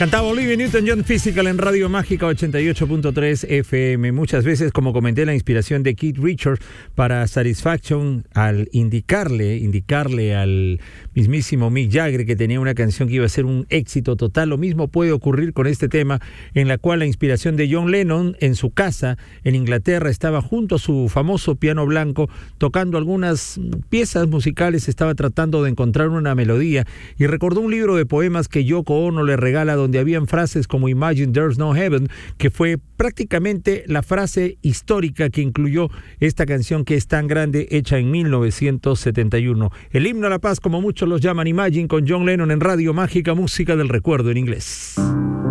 Cantaba Olivia Newton-John, Physical, en Radio Mágica 88.3 FM. Muchas veces, como comenté, la inspiración de Keith Richards para Satisfaction, al indicarle al mismísimo Mick Jagger que tenía una canción que iba a ser un éxito total. Lo mismo puede ocurrir con este tema, en la cual la inspiración de John Lennon en su casa en Inglaterra estaba junto a su famoso piano blanco, tocando algunas piezas musicales, estaba tratando de encontrar una melodía y recordó un libro de poemas que Yoko Ono le regala, donde habían frases como Imagine There's No Heaven, que fue prácticamente la frase histórica que incluyó esta canción que es tan grande, hecha en 1971. El himno a la paz, como muchos los llaman, Imagine, con John Lennon en Radio Mágica, música del recuerdo en inglés.